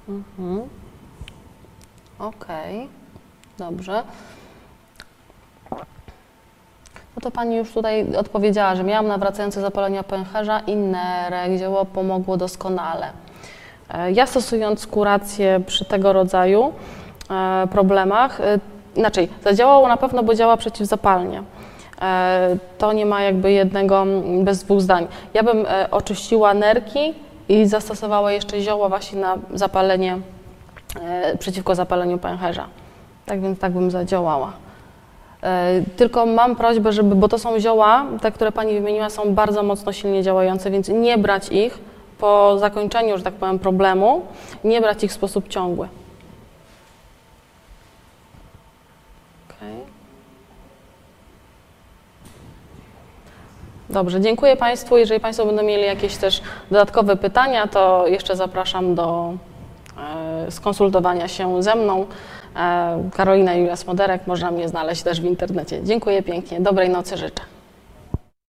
Okej, dobrze. No to Pani już tutaj odpowiedziała, że miałam nawracające zapalenia pęcherza, inne zioło pomogło doskonale. Ja stosując kurację przy tego rodzaju problemach, inaczej, zadziałało na pewno, bo działa przeciwzapalnie. To nie ma jakby jednego bez dwóch zdań. Ja bym oczyściła nerki i zastosowała jeszcze zioło właśnie na zapalenie, przeciwko zapaleniu pęcherza. Tak więc tak bym zadziałała. Tylko mam prośbę, żeby, bo to są zioła, te, które Pani wymieniła, są bardzo mocno silnie działające, więc nie brać ich po zakończeniu, że tak powiem, problemu, nie brać ich w sposób ciągły. Okay. Dobrze, dziękuję Państwu. Jeżeli Państwo będą mieli jakieś też dodatkowe pytania, to jeszcze zapraszam do skonsultowania się ze mną. Karolina Julia Smoderek, można mnie znaleźć też w internecie. Dziękuję pięknie, dobrej nocy życzę.